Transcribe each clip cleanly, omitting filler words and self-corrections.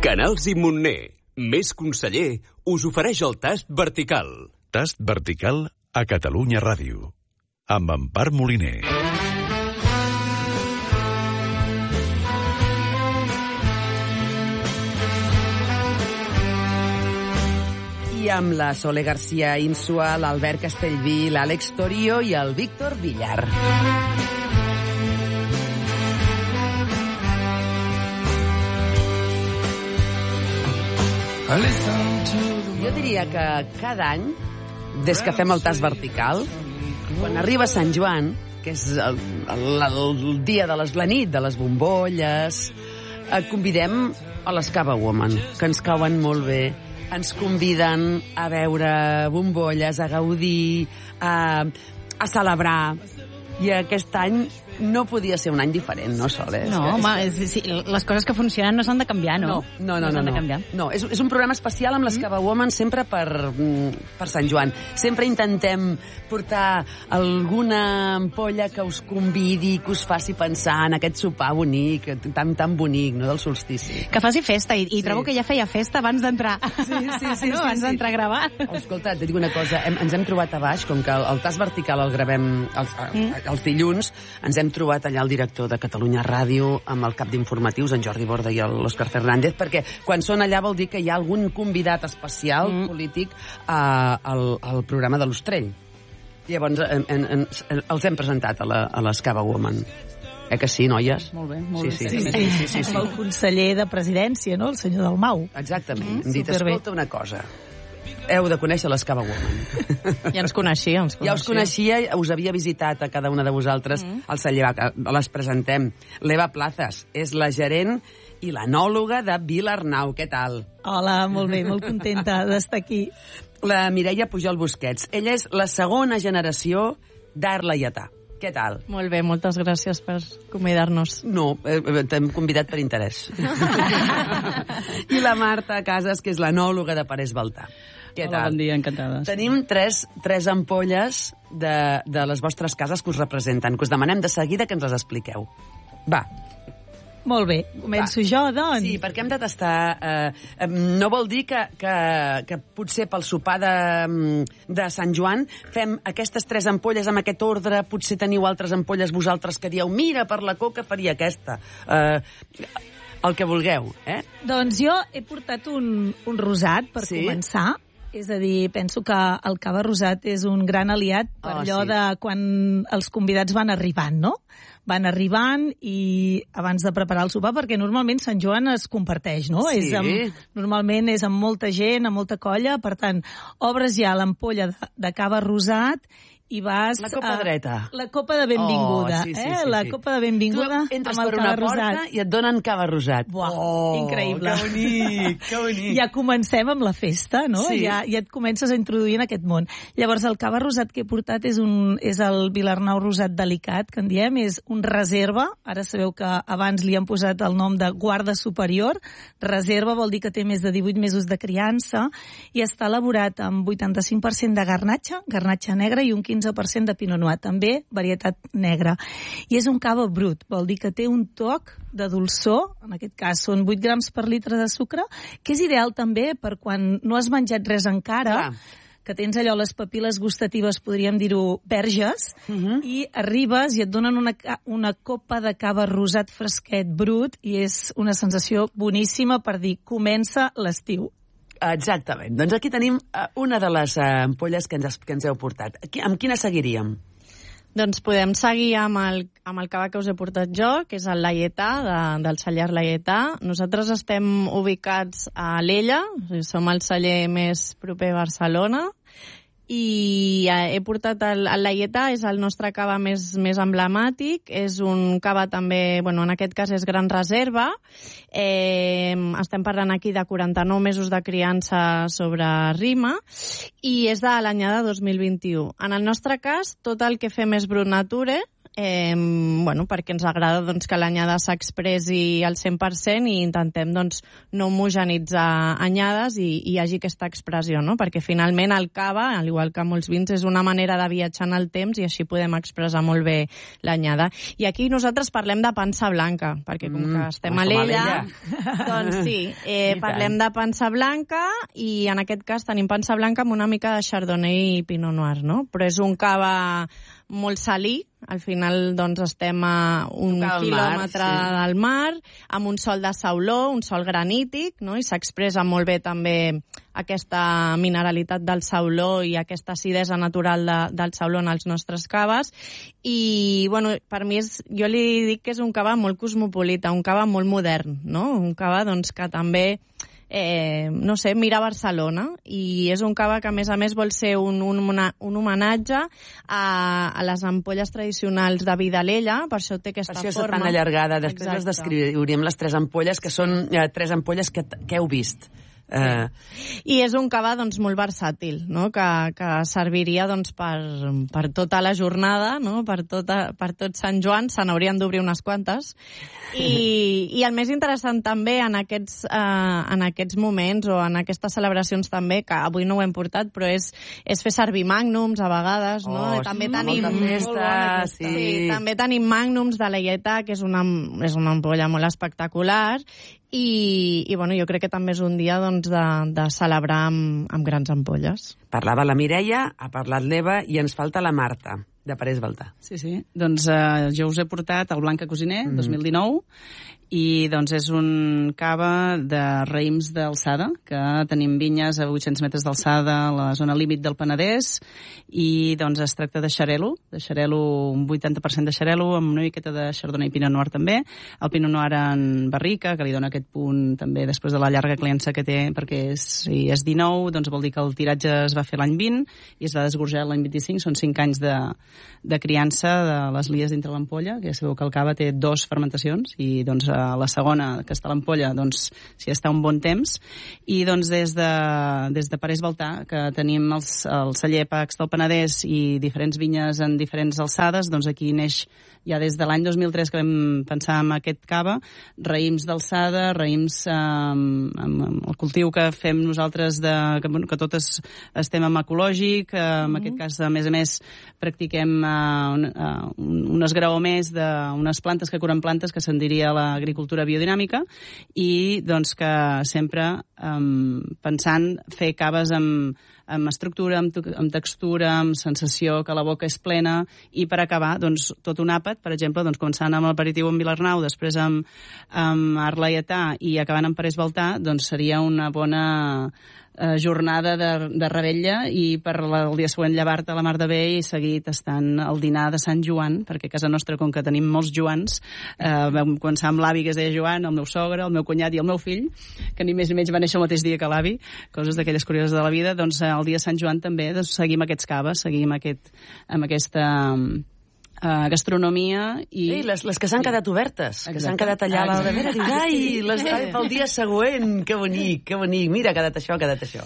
Canals i Montner, més conseller, us ofereix el Tast Vertical. Tast Vertical a Catalunya Ràdio, amb Empar Moliner. I amb la Sole García Insua, l'Albert Castellví, l'Àlex Torio i el Víctor Villar. Jo diria que cada any, des que fem el Tast Vertical, quan arriba Sant Joan, que és el dia de la nit de les bombolles, convidem a les Cava Woman, que ens cauen molt bé. Ens conviden a veure bombolles, a gaudir, a celebrar. I aquest any no podia ser un any diferent, no, Sol? No, home, sí, les coses que funcionen no s'han de canviar, no? No. De canviar. No, és un programa especial amb les Cava Woman sempre per Sant Joan. Sempre intentem portar alguna ampolla que us convidi, que us faci pensar en aquest sopar bonic, tan bonic, no?, del solstici. Que faci festa, i trobo que ja feia festa abans d'entrar. Sí. Abans d'entrar a gravar. Escolta, et dic una cosa, ens hem trobat a baix, com que el Tast Vertical el gravem els dilluns, ens hem trobat allà el director de Catalunya Ràdio amb el cap d'informatius, en Jordi Borda i l'Òscar Fernández, perquè quan són allà vol dir que hi ha algun convidat especial polític al programa de l'Ostrell. Llavors els hem presentat a les Cava Woman. Que sí, noies? Molt bé. Sí. El conseller de Presidència, no?, el senyor Dalmau. Exactament. Hem dit, escolta una cosa, heu de conèixer les Cava Woman. Ja ens coneixia. Ja us coneixia, us havia visitat a cada una de vosaltres al celler. Les presentem. L'Eva Plazas és la gerent i l'anòloga de Vilarnau. Què tal? Hola, molt bé, molt contenta d'estar aquí. La Mireia Pujol Busquets. Ella és la segona generació d'art laietà. Què tal? Molt bé, moltes gràcies per convidar-nos. No, t'hem convidat per interès. I la Marta Casas, que és l'anòloga de Parés Baltà. Què tal? Hola, bon dia, encantades. Tenim tres ampolles de les vostres cases que us representen, que us demanem de seguida que ens les expliqueu. Va. Molt bé, començo jo, doncs. Sí, perquè hem de tastar... no vol dir que potser pel sopar de Sant Joan fem aquestes tres ampolles amb aquest ordre, potser teniu altres ampolles vosaltres que dieu, mira, per la coca faria aquesta. El que vulgueu, Doncs jo he portat un rosat per començar. És a dir, penso que el cava rosat és un gran aliat per allò de quan els convidats van arribant, no? Van arribant i abans de preparar el sopar, perquè normalment Sant Joan es comparteix, no? Sí. Normalment és amb molta gent, amb molta colla, per tant, obres ja l'ampolla de cava rosat i vas... La copa dreta. La copa de benvinguda, sí. La copa de benvinguda tu entres amb el per una cava porta rosat. I et donen cava rosat. Increïble. Que bonic. Ja comencem amb la festa, no? Sí. Ja et comences a introduir en aquest món. Llavors, el cava rosat que he portat és el Vilarnau rosat delicat, que en diem, és un reserva. Ara sabeu que abans li han posat el nom de guarda superior. Reserva vol dir que té més de 18 mesos de criança i està elaborat amb 85% de garnatxa negra i un 15% de pinot noir, també varietat negra. I és un cava brut, vol dir que té un toc de dolçor, en aquest cas són 8 grams per litre de sucre, que és ideal també per quan no has menjat res encara, que tens allò, les papil·les gustatives, podríem dir-ho, verges, i arribes i et donen una copa de cava rosat fresquet, brut, i és una sensació boníssima per dir, comença l'estiu. Exactament. Doncs aquí tenim una de les ampolles que ens heu portat. Amb quina seguiríem? Doncs podem seguir amb el cava que us he portat jo, que és el laietà, del celler laietà. Nosaltres estem ubicats a Alella, som el celler més proper a Barcelona, i he portat el laietà, és el nostre cava més emblemàtic, és un cava també, en aquest cas és gran reserva, estem parlant aquí de 49 mesos de criança sobre rima, i és de l'anyada 2021. En el nostre cas, tot el que fem és brut nature, perquè ens agrada doncs, que l'anyada s'expressi al 100% i intentem doncs, no homogenitzar anyades i hi hagi aquesta expressió, no? Perquè finalment el cava, al igual que molts vins, és una manera de viatjar en el temps i així podem expressar molt bé l'anyada. I aquí nosaltres parlem de pansa blanca, perquè com que estem a l'Ella, doncs sí, parlem de pansa blanca i en aquest cas tenim pansa blanca amb una mica de Chardonnay i Pinot Noir, no? Però és un cava molt salí, al final doncs estem a un quilòmetre del mar, amb un sòl de sauló, un sòl granític, no? I s'expressa molt bé també aquesta mineralitat del sauló i aquesta acidesa natural del sauló en els nostres caves. I, bueno, per mi jo li dic que és un cava molt cosmopolita, un cava molt modern, no? Un cava doncs, que també no sé, mira Barcelona, i és un cava que a més vol ser un homenatge a les ampolles tradicionals de vi de l'Ella, per això té aquesta forma. Per això és tan allargada. Després les descriuríem les 3 ampolles, que són 3 ampolles que heu vist. I és un cava doncs, molt versàtil, no? que serviria doncs, per tota la jornada, no? per tot Sant Joan, se n'haurien d'obrir unes quantes. I el més interessant també en aquests moments o en aquestes celebracions també, que avui no ho hem portat, però és fer servir màgnums a vegades. No? També tenim festa, sí. També tenim màgnums de l'Aietà, que és una ampolla molt espectacular. I bueno, jo crec que també és un dia doncs, de celebrar amb grans ampolles. Parlava la Mireia, ha parlat l'Eva i ens falta la Marta, de Parés Baltà. Sí. Doncs jo us he portat el Blanca Cosiner, 2019, i doncs és un cava de raïms d'alçada, que tenim vinyes a 800 metres d'alçada a la zona límit del Penedès, i doncs es tracta de xarel·lo, un 80% de xarel·lo, amb una miqueta de Chardonnay i Pinot Noir també, el Pinot Noir en barrica, que li dona aquest punt també després de la llarga criança que té, perquè si és 19, doncs vol dir que el tiratge es va fer l'any 20 i es va desgorjar l'any 25, són 5 anys de criança de les lies dintre l'ampolla, que ja sabeu que el cava té 2 fermentacions, i doncs la segona, que està a l'ampolla, doncs s'hi està un bon temps. I doncs des de Parés Baltà, que tenim el celler Pacs del Penedès i diferents vinyes en diferents alçades, doncs aquí neix ja des de l'any 2003 que vam pensar en aquest cava, raïms d'alçada, raïms amb el cultiu que fem nosaltres, que totes estem en ecològic, en aquest cas, a més, practiquem un esgraó més d'unes plantes que curen plantes, que se'n diria l'agricultura biodinàmica, i doncs que sempre pensant fer caves amb estructura, amb textura, amb sensació que la boca és plena, i per acabar, doncs, tot un àpat, per exemple, doncs, començant amb l'aperitiu amb Vilarnau, després amb Art Laietà i acabant amb Parés Baltà, doncs seria una bona jornada de revetlla, i per el dia següent llevar-te a la mar de bé i seguir tastant el dinar de Sant Joan, perquè a casa nostra, com que tenim molts Joans, vam començar amb l'avi que es deia Joan, el meu sogre, el meu cunyat i el meu fill, que ni més ni menys va néixer el mateix dia que l'avi, coses d'aquelles curioses de la vida. Doncs el dia de Sant Joan també doncs, seguim aquests caves, seguim amb aquesta gastronomia. I les que s'han quedat obertes, que s'han quedat allà a la darrere, dius, ai, pel dia següent, que bonic, mira, ha quedat això.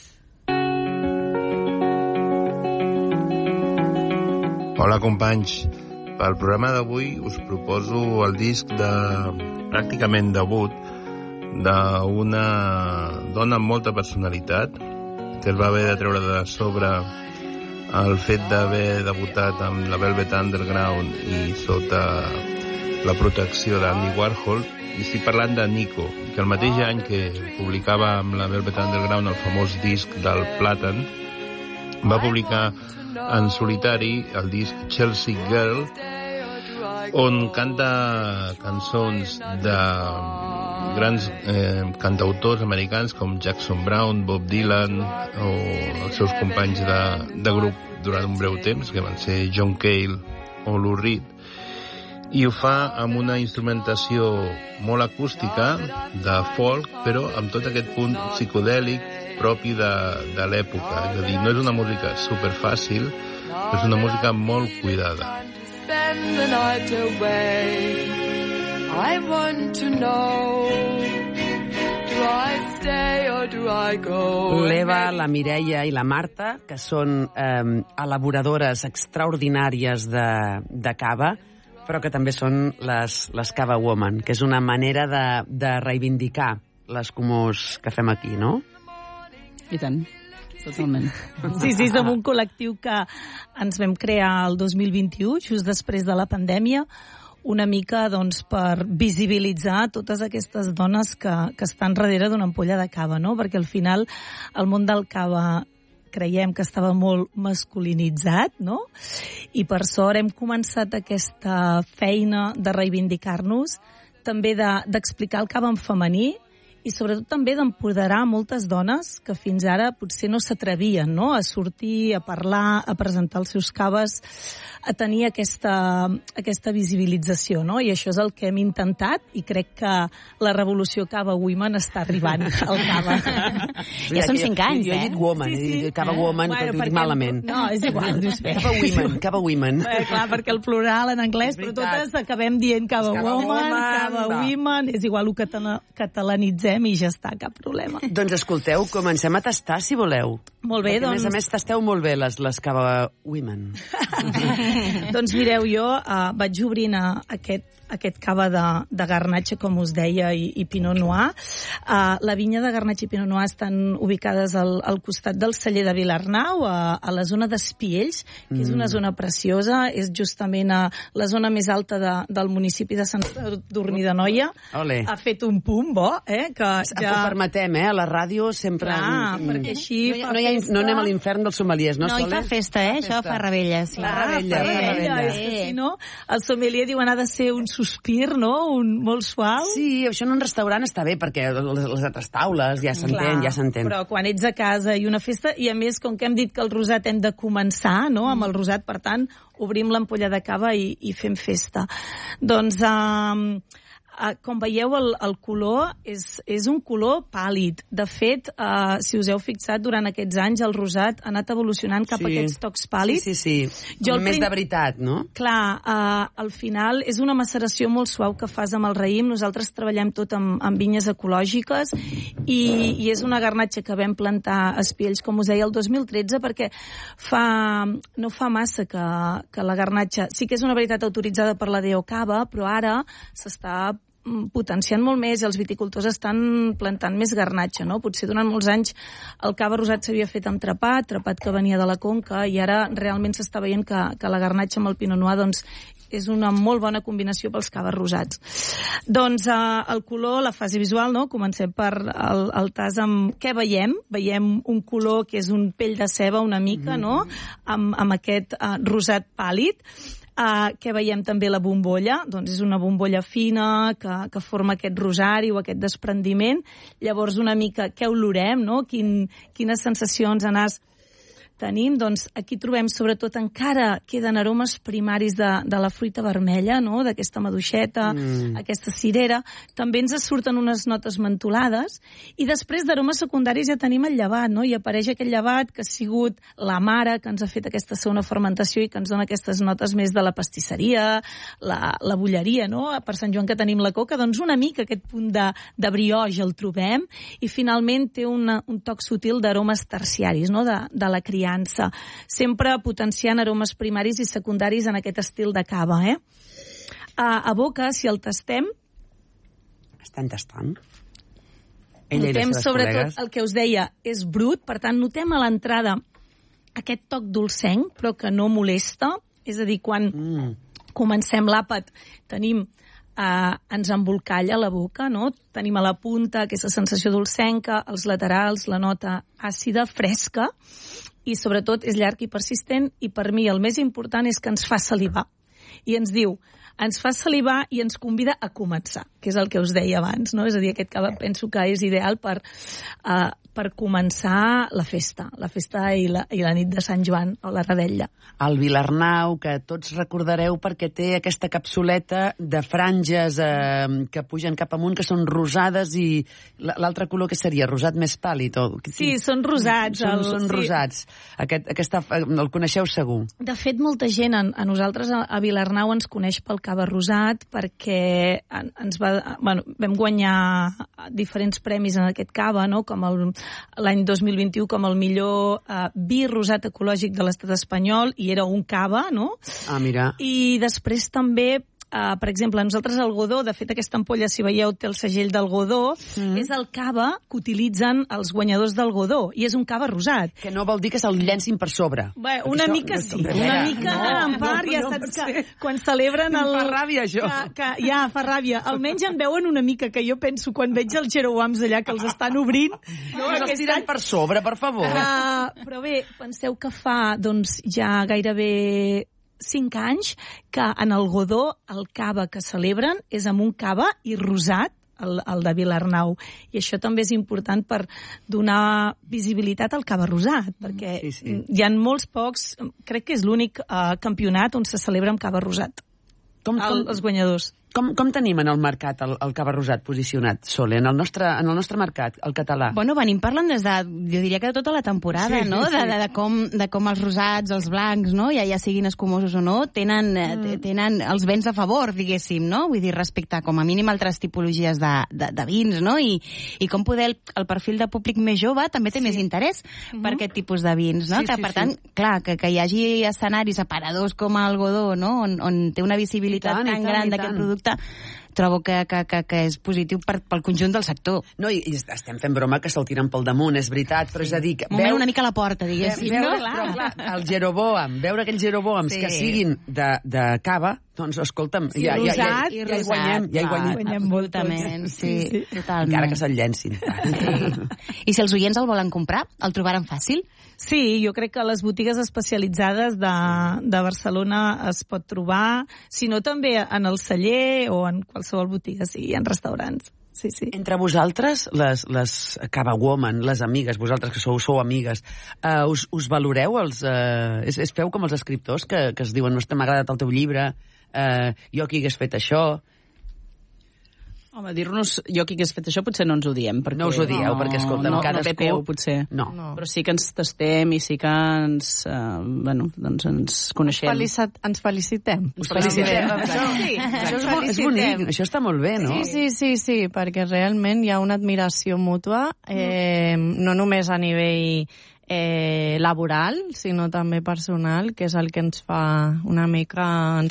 Hola, companys. Pel programa d'avui us proposo el disc pràcticament debut d'una dona amb molta personalitat, que es va haver de treure de sobre el fet d'haver debutat amb la Velvet Underground i sota la protecció d'Andy Warhol. I estic parlant de Nico, que el mateix any que publicava amb la Velvet Underground el famós disc del Plàtan, va publicar en solitari el disc Chelsea Girl, on canta cançons de grans cantautors americans com Jackson Browne, Bob Dylan o els seus companys de grup durant un breu temps, que van ser John Cale o Lou Reed, i ho fa amb una instrumentació molt acústica de folk, però amb tot aquest punt psicodèlic propi de l'època. És a dir, no és una música superfàcil, però és una música molt cuidada. Spend the night away. I want to know, do I stay or L'Eva, la Mireia i la Marta, que són elaboradores extraordinàries de cava, però que també són les Cava Woman, que és una manera de reivindicar les comors que fem aquí, no? I tant, totalment. Sí, som un col·lectiu que ens vam crear el 2021, just després de la pandèmia, una mica doncs, per visibilitzar totes aquestes dones que estan darrere d'una ampolla de cava, no? Perquè al final el món del cava creiem que estava molt masculinitzat, no? I per sort hem començat aquesta feina de reivindicar-nos, també d'explicar el cava en femení, i sobretot també d'empoderar moltes dones que fins ara potser no s'atrevien, no?, a sortir, a parlar, a presentar els seus caves, a tenir aquesta visibilització, no? I això és el que hem intentat i crec que la revolució Cava Women està arribant al cava. Ja són 5 anys, Jo he dit woman, he dit Cava Woman, però ho dic malament. No, és igual, dius bé. Cava Women. Clar, perquè el plural en anglès, però totes acabem dient Cava Woman, Cava Women, és igual, ho catalanitzem i ja està, cap problema. Doncs escolteu, comencem a tastar, si voleu. Molt bé, perquè, a més, tasteu molt bé les Cava Women. Doncs mireu, jo vaig obrint aquest cava de garnatxa, com us deia, i Pinot Noir. La vinya de garnatxa i Pinot Noir estan ubicades al costat del celler de Vilarnau, a la zona d'Espiells, que és una zona preciosa, és justament a la zona més alta del municipi de Sant Sadurní d'Anoia. Ha fet un punt bo, que ja... Ho permetem, a la ràdio sempre... Clar, perquè així no anem a l'infern dels sommeliers, no, Sole? No, hi fa festa, això fa rebella, sí. Rebella. És que si no, el sommelier diu ha de ser un sospir, no?, un molt suau. Sí, això en un restaurant està bé, perquè les altres taules ja s'entén. Però quan ets a casa i una festa, i a més, com que hem dit que el rosat hem de començar, no?, amb el rosat, per tant, obrim l'ampolla de cava i fem festa. Doncs... com veieu, el color és un color pàl·lid. De fet, si us heu fixat, durant aquests anys el rosat ha anat evolucionant cap a aquests tocs pàl·lids. Sí. Més de veritat, no? Clar, al final és una maceració molt suau que fas amb el raïm. Nosaltres treballem tot amb vinyes ecològiques i és una garnatxa que vam plantar a Espiells, com us deia, el 2013, perquè no fa massa que la garnatxa... Sí que és una varietat autoritzada per la DO Cava, però ara s'està potenciant molt més i els viticultors estan plantant més garnatxa, no? Potser durant molts anys el cava rosat s'havia fet amb trepat que venia de la Conca, i ara realment s'està veient que la garnatxa amb el Pinot Noir doncs, és una molt bona combinació pels caves rosats. Doncs el color, la fase visual, no? Comencem per el tas amb... Què veiem? Veiem un color que és un pell de ceba una mica, no? Amb aquest rosat pàl·lid. Què veiem també? La bombolla, doncs és una bombolla fina que forma aquest rosari o aquest desprendiment. Llavors una mica què olorem, no? Quines sensacions anars tenim? Doncs aquí trobem, sobretot, encara queden aromes primaris de la fruita vermella, no?, d'aquesta maduixeta, aquesta cirera. També ens surten unes notes mentolades, i després d'aromes secundaris ja tenim el llevat, no?, i apareix aquell llevat que ha sigut la mare que ens ha fet aquesta segona fermentació i que ens dona aquestes notes més de la pastisseria, la bulleria, no?, per Sant Joan que tenim la coca, doncs una mica aquest punt de brioix el trobem, i finalment té un toc sutil d'aromes terciaris, no?, de la criança, sempre potenciant aromes primaris i secundaris en aquest estil de cava, A boca, si el tastem... Estan tastant? Notem, sobretot, el que us deia, és brut, per tant, notem a l'entrada aquest toc dolcenc, però que no molesta, és a dir, quan comencem l'àpat tenim... ens embolcalla la boca, no? Tenim a la punta aquesta sensació dolcenca, als laterals la nota àcida, fresca, i sobretot és llarg i persistent, i per mi el més important és que ens fa salivar. I ens diu, ens fa salivar i ens convida a començar, que és el que us deia abans, no? És a dir, aquest cava penso que és ideal per començar la festa i la nit de Sant Joan o la Rebella. El Vilarnau, que tots recordareu perquè té aquesta capsuleta de franges que pugen cap amunt, que són rosades, i l'altre color que seria? Rosat més pàl·lid? Sí, són rosats. Són rosats. El coneixeu segur. De fet, molta gent a nosaltres a Vilarnau ens coneix pel cava rosat, perquè ens va vam guanyar diferents premis en aquest cava, no? Com l'any 2021 com el millor vi rosat ecològic de l'estat espanyol, i era un cava, no? Ah, mira. I després també, per exemple, nosaltres el Godó, de fet aquesta ampolla, si veieu, té el segell del Godó, és el cava que utilitzen els guanyadors del Godó, i és un cava rosat. Que no vol dir que se'l llencin per sobre. Bé, una mica sí, una mica en part, ja saps que quan celebren el... Fa ràbia, això. Ja, fa ràbia. Almenys en veuen una mica, que jo penso, quan veig els Jeroboams allà que els estan obrint... No els tiren per sobre, per favor. Però bé, penseu que fa, doncs, ja gairebé 5 anys que en el Godó el cava que celebren és amb un cava i rosat, el de Vilarnau. I això també és important per donar visibilitat al cava rosat, perquè hi ha molts pocs, crec que és l'únic campionat on se celebra amb cava rosat. Els guanyadors. Com tenim en el mercat el cava rosat posicionat, Sole, en el nostre mercat, el català? Bueno, venim parlant des de, jo diria que de tota la temporada, no? De com els rosats, els blancs, no? Ja siguin escumosos o no, tenen els vents a favor, diguéssim, no? Vull dir, respecte a, com a mínim, altres tipologies de vins, no? I com poder el perfil de públic més jove també té més interès per aquest tipus de vins, no? Que, per tant, clar, que hi hagi escenaris aparadors com el Godó, no? On té una visibilitat tan gran d'aquest producte, trobo que és positiu pel conjunt del sector. No, i estem fent broma que se'l tiren pel damunt, és veritat, però és a dir... Moment una mica a la porta, diguéssim. Però clar, el Jeroboam, veure aquells Jeroboams que siguin de cava, doncs, escolta'm, ja hi guanyem. Ja hi guanyem moltament, sí, totalment. Encara que se'l llencin. I si els oients el volen comprar, el trobaran fàcil? Sí, jo crec que a les botigues especialitzades de Barcelona es pot trobar, si no també en el celler o en qualsevol botiga, sí, en restaurants. Sí. Entre vosaltres, les Cava Woman, les amigues, vosaltres que sou amigues, us valoreu? Feu com els escriptors que es diuen, no, m'ha agradat el teu llibre, jo qui hagués fet això... Home, dir-nos jo qui hagués fet això potser no ens ho diem. No us ho dieu, perquè, escolta'm, cadascú... No té peu, potser. No. Però sí que ens tastem i sí que ens coneixem. Ens felicitem. Us felicitem. Això és bonic, això està molt bé, no? Sí, perquè realment hi ha una admiració mútua, no només a nivell laboral, sinó també personal, que és el que ens fa una mica,